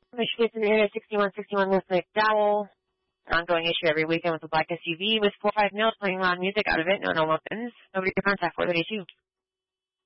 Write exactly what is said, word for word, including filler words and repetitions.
Michigan area sixty-one sixty-one West McDowell. Ongoing issue every weekend with a black S U V with four or five males playing loud music out of it. No, no weapons. Nobody to contact four thirty-two.